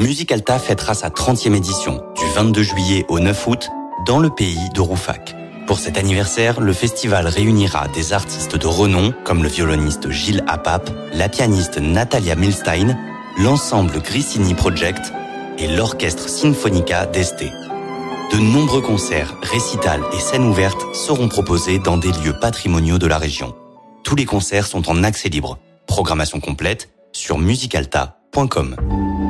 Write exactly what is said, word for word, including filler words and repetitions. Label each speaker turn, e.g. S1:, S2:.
S1: Musicalta fêtera sa trentième édition, du vingt-deux juillet au neuf août, dans le pays de Rouffach. Pour cet anniversaire, le festival réunira des artistes de renom, comme le violoniste Gilles Apap, la pianiste Natalia Milstein, l'ensemble Grissini Project et l'orchestre Sinfonica d'Este. De nombreux concerts, récitals et scènes ouvertes seront proposés dans des lieux patrimoniaux de la région. Tous les concerts sont en accès libre. Programmation complète sur musicalta point com.